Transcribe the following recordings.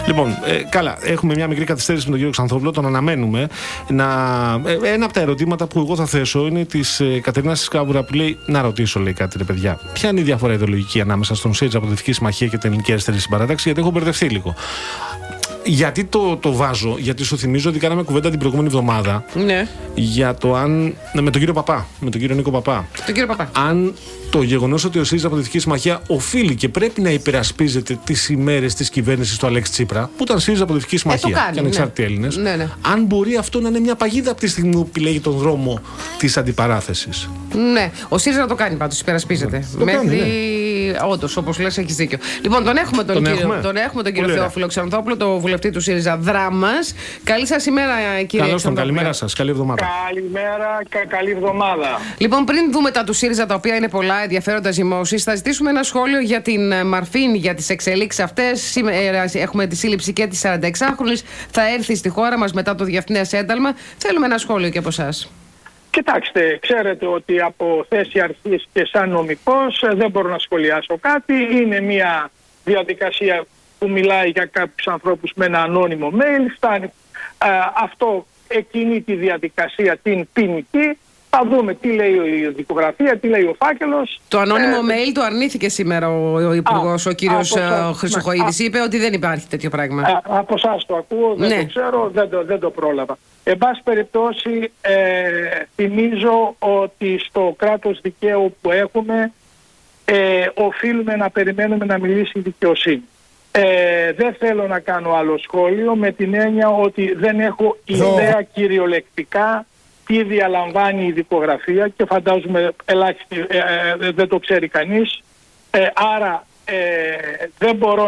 Λοιπόν, καλά, έχουμε μια μικρή καθυστέρηση με τον κύριο Ξανθόπουλο, τον αναμένουμε. Ένα από τα ερωτήματα που εγώ θα θέσω είναι της Κατερίνας Σκάβουρα που λέει: να ρωτήσω, λέει κάτι, ρε παιδιά, ποια είναι η διαφορά ιδεολογική ανάμεσα στον ΣΥΡΙΖΑ Αποδυτική Συμμαχία και την Ελληνική Αριστερή Συμπαράταξη, γιατί έχω μπερδευτεί λίγο. Γιατί το βάζω, γιατί σου θυμίζω ότι κάναμε κουβέντα την προηγούμενη εβδομάδα. Ναι. Για το αν. Με τον κύριο Παπά. Με τον κύριο Νίκο Παπά. Τον κύριο Παπά. Αν το γεγονός ότι ο ΣΥΡΙΖΑ Αποδυτική Συμμαχία οφείλει και πρέπει να υπερασπίζεται τις ημέρες της κυβέρνησης του Αλέξη Τσίπρα, που ήταν ΣΥΡΙΖΑ Αποδυτική Συμμαχία και ανεξάρτητοι Έλληνες, ναι. αν μπορεί αυτό να είναι μια παγίδα από τη στιγμή που επιλέγει τον δρόμο της αντιπαράθεσης. Ναι, ο ΣΥΡΙΖΑ το κάνει πάντως, υπερασπίζεται. Μέχρι. Όντως, όπως λες, έχεις δίκιο. Λοιπόν, τον έχουμε τον κύριο Θεόφιλο Ξανθόπουλο, το βουλευτή του ΣΥΡΙΖΑ Δράμας. Καλή σας ημέρα, κύριε Ξανθόπουλο. Καλημέρα σας, καλή εβδομάδα. Καλημέρα και καλή εβδομάδα. Λοιπόν, πριν δούμε τα του ΣΥΡΙΖΑ, τα οποία είναι πολλά ενδιαφέροντα ζυμώσεις, θα ζητήσουμε ένα σχόλιο για την Μαρφίν, για τις εξελίξεις αυτές. Σήμερα έχουμε τη σύλληψη και της 46χρονης. Θα έρθει στη χώρα μας μετά το διεθνές ένταλμα. Θέλουμε ένα σχόλιο και από εσάς. Κοιτάξτε, ξέρετε ότι από θέση αρχής και σαν νομικός δεν μπορώ να σχολιάσω κάτι. Είναι μια διαδικασία που μιλάει για κάποιους ανθρώπους με ένα ανώνυμο mail. Φτάνει αυτό, εκείνη τη διαδικασία την ποινική. Θα δούμε τι λέει η δικογραφία, τι λέει ο φάκελος. Το ανώνυμο mail το αρνήθηκε σήμερα ο Υπουργός, ο κύριος Χρυσοχοΐδης. Είπε ότι δεν υπάρχει τέτοιο πράγμα. Από εσάς το ακούω, δεν το ξέρω, δεν το πρόλαβα. Εν πάση περιπτώσει, θυμίζω ότι στο κράτος δικαίου που έχουμε οφείλουμε να περιμένουμε να μιλήσει η δικαιοσύνη. Δεν θέλω να κάνω άλλο σχόλιο, με την έννοια ότι δεν έχω ιδέα κυριολεκτικά τι διαλαμβάνει η δικογραφία και φαντάζομαι ελάχιστη δεν το ξέρει κανείς. Άρα δεν μπορώ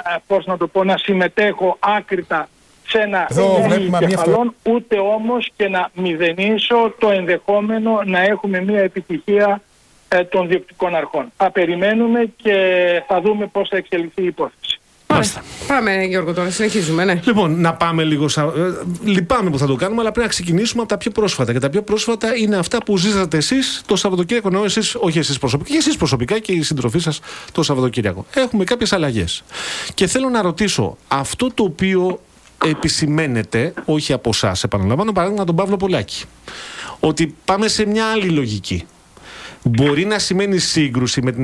να συμμετέχω άκρητα σε ένα κεφαλόν, ούτε όμως και να μηδενίσω το ενδεχόμενο να έχουμε μια επιτυχία των διοκτικών αρχών. Θα περιμένουμε και θα δούμε πώς θα εξελιχθεί η υπόθεση. Πάμε, Γιώργο, τώρα συνεχίζουμε, ναι. Λοιπόν, να πάμε λίγο. Λυπάμαι που θα το κάνουμε, αλλά πρέπει να ξεκινήσουμε από τα πιο πρόσφατα. Και τα πιο πρόσφατα είναι αυτά που ζήσατε εσείς το Σαββατοκύριακο. Ενώ εσείς, όχι εσείς προσωπικά, και εσείς προσωπικά και η συντροφή σας το Σαββατοκύριακο. Έχουμε κάποιες αλλαγές. Και θέλω να ρωτήσω, αυτό το οποίο επισημαίνεται, όχι από εσάς, επαναλαμβάνω, παράδειγμα τον Παύλο Πολάκη, ότι πάμε σε μια άλλη λογική. Μπορεί να σημαίνει σύγκρουση με την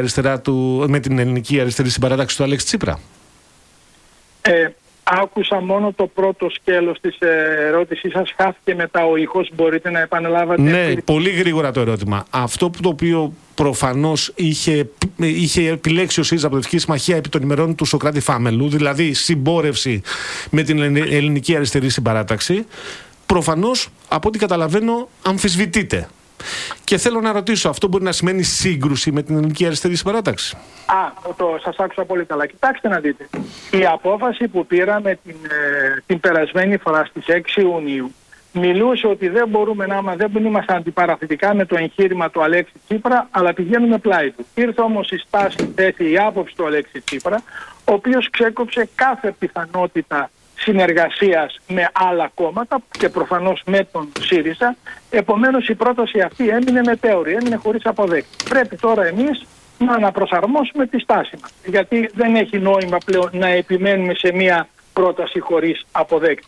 ελληνική αριστερή συμπαράταξη του Αλέξη Τσίπρα. Άκουσα μόνο το πρώτο σκέλος της ερώτησής σας, χάθηκε μετά ο ήχος, μπορείτε να επαναλάβατε? Ναι, πολύ γρήγορα το ερώτημα. Αυτό που το οποίο προφανώς είχε επιλέξει ο ΣΥΡΙΖΑ Αποδυτική Συμμαχία επί των ημερών του Σωκράτη Φάμελου, δηλαδή συμπόρευση με την ελληνική αριστερή συμπαράταξη, προφανώς από ό,τι καταλαβαίνω αμφισβητείται. Και θέλω να ρωτήσω, αυτό μπορεί να σημαίνει σύγκρουση με την ελληνική αριστερή συμπαράταξη? Σας άκουσα πολύ καλά. Κοιτάξτε να δείτε. Η απόφαση που πήραμε την περασμένη φορά στις 6 Ιουνίου μιλούσε ότι δεν μπορούμε δεν είμαστε αντιπαραθετικά με το εγχείρημα του Αλέξη Τσίπρα, αλλά πηγαίνουμε πλάι του. Ήρθε όμως η στάση, η άποψη του Αλέξη Τσίπρα, ο οποίος ξέκοψε κάθε πιθανότητα συνεργασίας με άλλα κόμματα και προφανώς με τον ΣΥΡΙΖΑ. Επομένως η πρόταση αυτή έμεινε μετέωρη, έμεινε χωρίς αποδέκτη. Πρέπει τώρα εμείς να αναπροσαρμόσουμε τη στάση μας, γιατί δεν έχει νόημα πλέον να επιμένουμε σε μια πρόταση χωρίς αποδέκτη.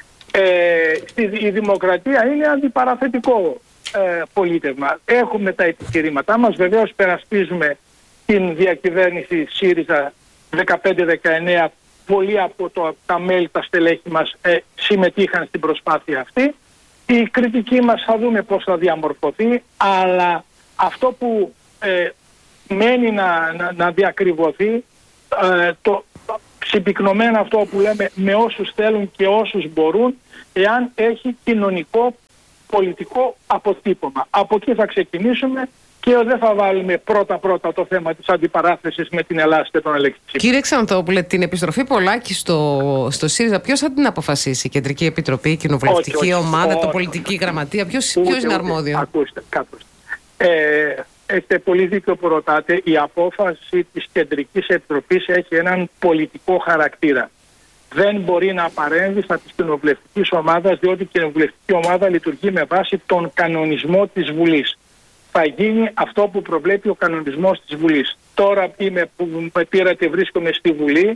Η δημοκρατία είναι αντιπαραθετικό πολίτευμα. Έχουμε τα επιχειρήματά μας, βεβαίως περασπίζουμε την διακυβέρνηση ΣΥΡΙΖΑ 15-19. Πολλοί από τα μέλη, τα στελέχη μας συμμετείχαν στην προσπάθεια αυτή. Η κριτική μας θα δούμε πώς θα διαμορφωθεί, αλλά αυτό που μένει να διακριβωθεί, το συμπυκνωμένο αυτό που λέμε με όσους θέλουν και όσους μπορούν, εάν έχει κοινωνικό πολιτικό αποτύπωμα. Από εκεί θα ξεκινήσουμε και δεν θα βάλουμε πρώτα το θέμα της αντιπαράθεσης με την Ελλάδα και τον Αλέξη Τσίπρα. Κύριε Ξανθόπουλε, την επιστροφή Πολάκη στο ΣΥΡΙΖΑ, ποιος θα την αποφασίσει? Η Κεντρική Επιτροπή, η Κοινοβουλευτική Ομάδα, το Πολιτική Γραμματεία, ποιος είναι αρμόδιο? Ακούστε. Έχετε πολύ δίκιο που ρωτάτε. Η απόφαση της Κεντρικής Επιτροπής έχει έναν πολιτικό χαρακτήρα. Δεν μπορεί να παρέμβει στα της κοινοβουλευτικής ομάδας, διότι η κοινοβουλευτική ομάδα λειτουργεί με βάση τον κανονισμό της Βουλής. Θα γίνει αυτό που προβλέπει ο κανονισμός της Βουλής. Τώρα που με πήρατε, βρίσκομαι στη Βουλή.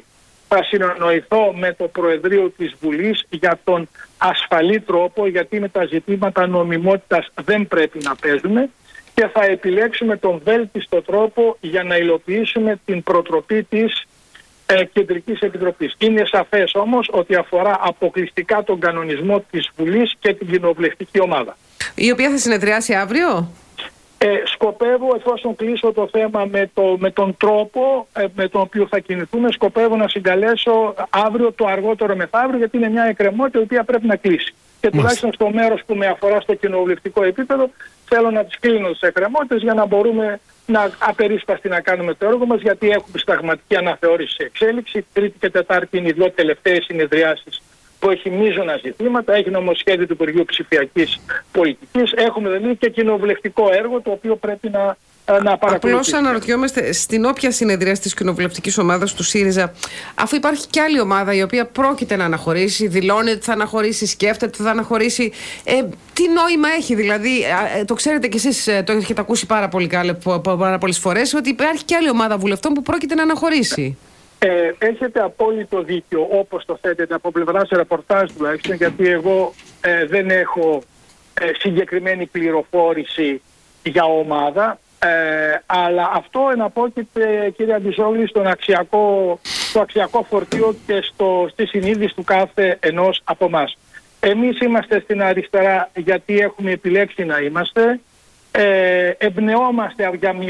θα συνεννοηθώ με το Προεδρείο της Βουλής για τον ασφαλή τρόπο, γιατί με τα ζητήματα νομιμότητας δεν πρέπει να παίζουμε, και θα επιλέξουμε τον βέλτιστο τρόπο για να υλοποιήσουμε την προτροπή της Κεντρικής Επιτροπής. Είναι σαφές όμως ότι αφορά αποκλειστικά τον κανονισμό της Βουλής και την κοινοβουλευτική ομάδα. Η οποία θα συνεδριάσει αύριο. Σκοπεύω, εφόσον κλείσω το θέμα με τον τρόπο με τον οποίο θα κινηθούμε, σκοπεύω να συγκαλέσω αύριο το αργότερο μεθαύριο, γιατί είναι μια εκκρεμότητα η οποία πρέπει να κλείσει. Και τουλάχιστον στο μέρος που με αφορά στο κοινοβουλευτικό επίπεδο, θέλω να τις κλείνω τις εκκρεμότητες για να μπορούμε απερίσπαστη να κάνουμε το έργο μας, γιατί έχουμε συνταγματική αναθεώρηση σε εξέλιξη. Τρίτη και Τετάρτη είναι οι δύο τελευταίες συνεδριάσεις που έχει μείζωνα ζητήματα. Έχει νομοσχέδιο του Υπουργείου Ψηφιακής Πολιτικής. Έχουμε δηλαδή και κοινοβουλευτικό έργο το οποίο πρέπει να παρακολουθήσουμε. Απλώς αναρωτιόμαστε, στην όποια συνεδρία της κοινοβουλευτικής ομάδας του ΣΥΡΙΖΑ, αφού υπάρχει και άλλη ομάδα η οποία πρόκειται να αναχωρήσει, δηλώνει ότι θα αναχωρήσει, σκέφτεται ότι θα αναχωρήσει, τι νόημα έχει? Δηλαδή, το ξέρετε κι εσείς, το έχετε ακούσει πάρα πολλές φορές, ότι υπάρχει και άλλη ομάδα βουλευτών που πρόκειται να αναχωρήσει. Έχετε απόλυτο δίκιο όπως το θέτετε από πλευράς ρεπορτάζ τουλάχιστον, γιατί εγώ δεν έχω συγκεκριμένη πληροφόρηση για ομάδα, αλλά αυτό εναπόκειται, κύριε Αντιζόγλη, στο αξιακό φορτίο και στη συνείδηση του κάθε ενός από εμάς. Εμείς είμαστε στην αριστερά γιατί έχουμε επιλέξει να είμαστε. Εμπνεόμαστε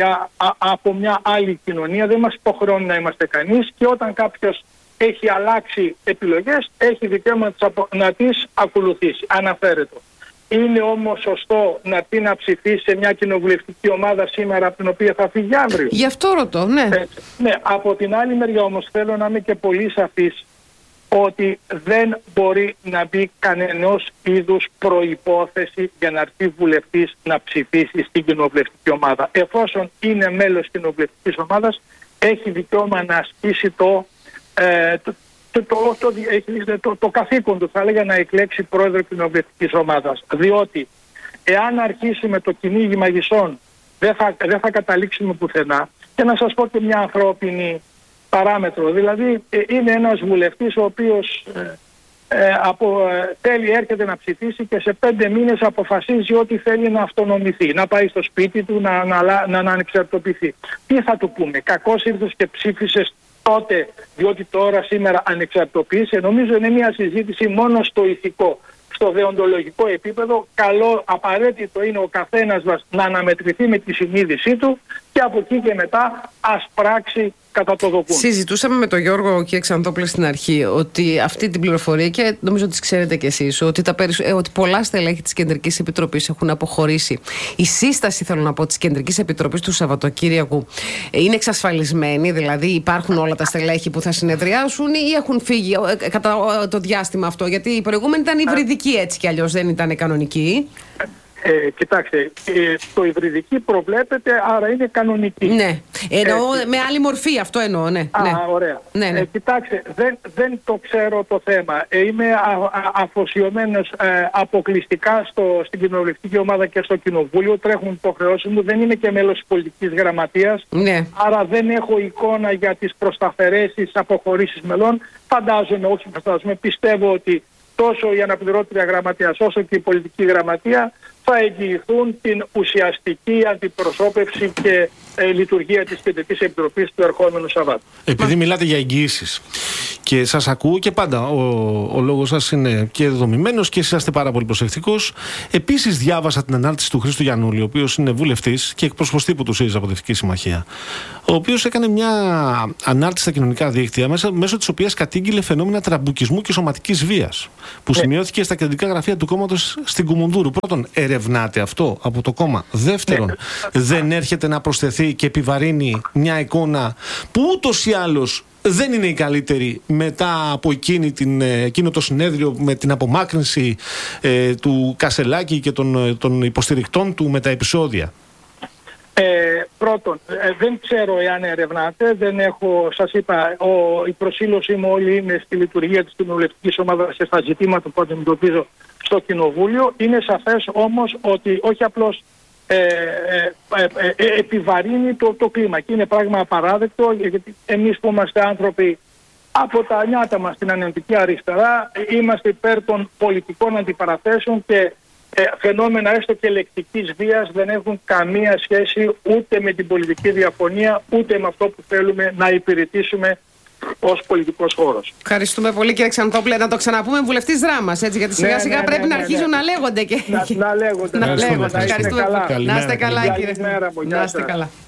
από μια άλλη κοινωνία, δεν μας υποχρεώνει να είμαστε κανείς, και όταν κάποιος έχει αλλάξει επιλογές έχει δικαίωμα να τις ακολουθήσει, αναφέρεται. Είναι όμως σωστό να ψηφίσει σε μια κοινοβουλευτική ομάδα σήμερα από την οποία θα φύγει αύριο? Γι' αυτό ρωτώ, ναι. Ναι. Από την άλλη μεριά όμως θέλω να είμαι και πολύ σαφής ότι δεν μπορεί να μπει κανενός είδους προϋπόθεση για να έρθει βουλευτής να ψηφίσει στην κοινοβουλευτική ομάδα. Εφόσον είναι μέλος κοινοβουλευτικής ομάδας, έχει δικαίωμα να ασκήσει το καθήκον του, θα έλεγα, να εκλέξει πρόεδρο κοινοβουλευτικής ομάδας. Διότι εάν αρχίσουμε το κυνήγι μαγισσών, δεν θα καταλήξουμε πουθενά. Και να σας πω και μια ανθρώπινη παράμετρο. Δηλαδή είναι ένας βουλευτής ο οποίος έρχεται να ψηφίσει και σε 5 μήνες αποφασίζει ότι θέλει να αυτονομηθεί, να πάει στο σπίτι του, να ανεξαρτοποιηθεί. Τι θα του πούμε? Κακώς ήρθες και ψήφισες τότε διότι τώρα σήμερα ανεξαρτοποιείσαι? Νομίζω είναι μια συζήτηση μόνο στο ηθικό. Στο δεοντολογικό επίπεδο, απαραίτητο είναι ο καθένας μας να αναμετρηθεί με τη συνείδησή του και από εκεί και μετά ας πράξει κατά το δοκούν. Συζητούσαμε με τον Γιώργο και Ξανθόπλε στην αρχή ότι αυτή την πληροφορία, και νομίζω ότι ξέρετε κι εσείς, ότι πολλά στελέχη της Κεντρικής Επιτροπής έχουν αποχωρήσει. Η σύσταση, θέλω να πω, της Κεντρικής Επιτροπής του Σαββατοκύριακου είναι εξασφαλισμένη? Δηλαδή υπάρχουν όλα τα στελέχη που θα συνεδριάσουν ή έχουν φύγει κατά το διάστημα αυτό? Γιατί η προηγούμενη ήταν υβριδική, έτσι κι αλλιώς δεν ήταν κανονική. Κοιτάξτε, το υβριδική προβλέπεται, άρα είναι κανονική. Ναι, εννοώ με άλλη μορφή, αυτό εννοώ, ναι. Ωραία. Ναι. Κοιτάξτε, δεν το ξέρω το θέμα. Είμαι αφοσιωμένος αποκλειστικά στην κοινοβουλευτική ομάδα και στο κοινοβούλιο. Τρέχουν υποχρεώσεις μου, δεν είμαι και μέλος της πολιτικής γραμματείας. Ναι. Άρα δεν έχω εικόνα για τις προσταφαιρέσεις, αποχωρήσεις μελών. Πιστεύω ότι τόσο η αναπληρώτρια γραμματείας όσο και η πολιτική γραμματεία θα εγγυηθούν την ουσιαστική αντιπροσώπευση και λειτουργία της Κεντρικής Επιτροπής του ερχόμενου Σαββάτου. Επειδή μιλάτε για εγγυήσεις και σας ακούω και πάντα ο λόγος σας είναι και δομημένος και είσαστε πάρα πολύ προσεκτικός. Επίσης διάβασα την ανάρτηση του Χρήστου Γιαννούλη, ο οποίος είναι βουλευτής και εκπρόσωπος τύπου του ΣΥΡΙΖΑ από τη Δυτική Συμμαχία, ο οποίος έκανε μια ανάρτηση στα κοινωνικά δίκτυα μέσω της οποίας κατήγγειλε φαινόμενα τραμπουκισμού και σωματικής βίας που σημειώθηκε στα κεντρικά γραφεία του κόμματος στην Κουμουνδούρου. Πρώτον, ερευνάτε αυτό από το κόμμα? Δεύτερον, δεν έρχεται να προσθεθεί και επιβαρύνει μια εικόνα που ούτως ή άλλως δεν είναι η καλύτερη μετά από εκείνο το συνέδριο με την απομάκρυνση του Κασελάκη και των υποστηρικτών του με τα επεισόδια? Πρώτον, δεν ξέρω εάν ερευνάτε, δεν έχω, σας είπα, η προσήλωσή μου όλη είναι στη λειτουργία της κοινοβουλευτικής ομάδας και στα ζητήματα που αντιμετωπίζω στο Κοινοβούλιο. Είναι σαφές όμως ότι όχι απλώς επιβαρύνει το κλίμα και είναι πράγμα απαράδεκτο, γιατί εμείς που είμαστε άνθρωποι Από τα νιάτα μας στην ανενωτική αριστερά είμαστε υπέρ των πολιτικών αντιπαραθέσεων και φαινόμενα έστω και λεκτικής βίας δεν έχουν καμία σχέση ούτε με την πολιτική διαφωνία ούτε με αυτό που θέλουμε να υπηρετήσουμε ως πολιτικός χώρος. Ευχαριστούμε πολύ, κύριε Ξανθόπουλε. Να το ξαναπούμε, βουλευτής Δράμας, έτσι, γιατί σιγά σιγά πρέπει να αρχίζουν να λέγονται και. Να λέγονται. Ευχαριστούμε. Να είστε καλά. Να είστε καλά, κύριε. Καλημέρα μου. Να είστε καλά.